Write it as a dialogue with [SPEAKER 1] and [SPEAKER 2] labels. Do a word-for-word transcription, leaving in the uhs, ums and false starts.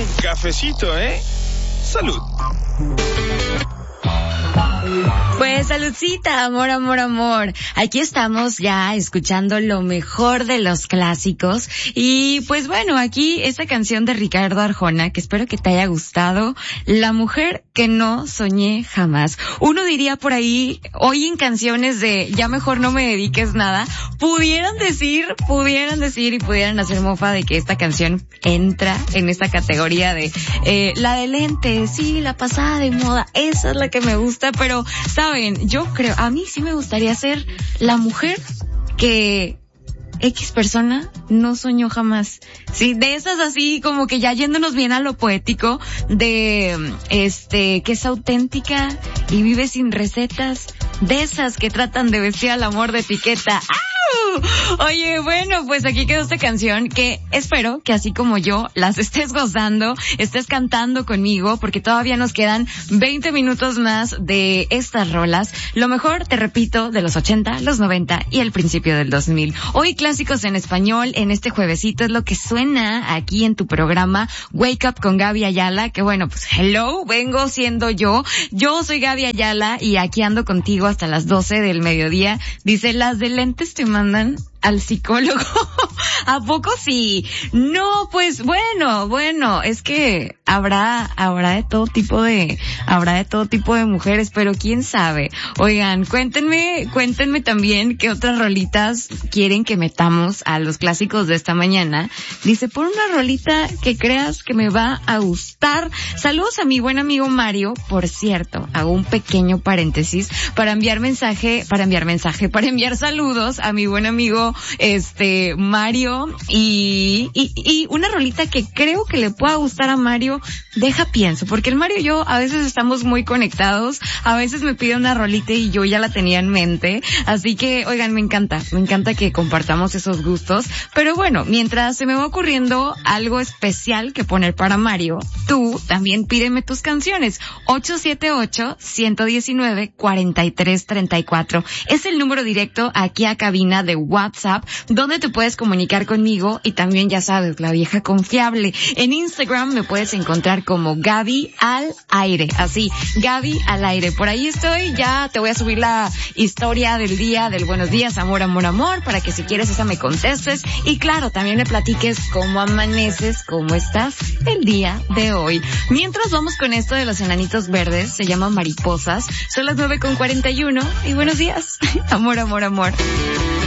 [SPEAKER 1] cafecito, ¿eh? Salud.
[SPEAKER 2] Pues saludcita, amor, amor, amor. Aquí estamos ya escuchando lo mejor de los clásicos. Y pues bueno, aquí esta canción de Ricardo Arjona, que espero que te haya gustado, La mujer que no soñé jamás. Uno diría por ahí, oyen canciones de ya mejor no me dediques nada, pudieran decir, pudieran decir y pudieran hacer mofa de que esta canción entra en esta categoría de eh, la de lentes, sí, la pasada de moda, esa es la que me gusta, pero saben, yo creo, a mí sí me gustaría ser la mujer que X persona no soñó jamás. Sí, de esas así como que ya yéndonos bien a lo poético, de este, que es auténtica y vive sin recetas, de esas que tratan de vestir al amor de etiqueta. ¡Ah! Oye, bueno, pues aquí quedó esta canción que espero que así como yo las estés gozando, estés cantando conmigo, porque todavía nos quedan veinte minutos más de estas rolas. Lo mejor, te repito, de los ochenta, los noventa y el principio del dos mil. Hoy clásicos en español, en este juevesito, es lo que suena aquí en tu programa Wake Up con Gaby Ayala, que bueno, pues hello, vengo siendo yo. Yo soy Gaby Ayala y aquí ando contigo hasta las doce del mediodía. Dice, las de lentes te mandan al psicólogo. ¿A poco sí? No, pues bueno, bueno, es que habrá, habrá de todo tipo de, habrá de todo tipo de mujeres, pero quién sabe. Oigan, cuéntenme, cuéntenme también qué otras rolitas quieren que metamos a los clásicos de esta mañana. Dice, por una rolita que creas que me va a gustar. Saludos a mi buen amigo Mario. Por cierto, hago un pequeño paréntesis para enviar mensaje, para enviar mensaje, para enviar saludos a mi buen amigo este Mario y, y y una rolita que creo que le pueda gustar a Mario. Deja pienso, porque el Mario y yo a veces estamos muy conectados, a veces me pide una rolita y yo ya la tenía en mente, así que oigan, me encanta, me encanta que compartamos esos gustos, pero bueno, mientras se me va ocurriendo algo especial que poner para Mario, tú también pídeme tus canciones. Ocho siete ocho, uno uno nueve, cuatro tres tres cuatro es el número directo aquí a cabina de WhatsApp, donde te puedes comunicar conmigo y también, ya sabes, la vieja confiable. En Instagram me puedes encontrar como Gaby al aire, así, Gaby al aire. Por ahí estoy, ya te voy a subir la historia del día del buenos días, amor, amor, amor, para que si quieres esa me contestes y claro, también me platiques cómo amaneces, cómo estás el día de hoy. Mientras vamos con esto de los enanitos verdes, se llama Mariposas, son las nueve con cuarenta y uno y buenos días, amor, amor, amor.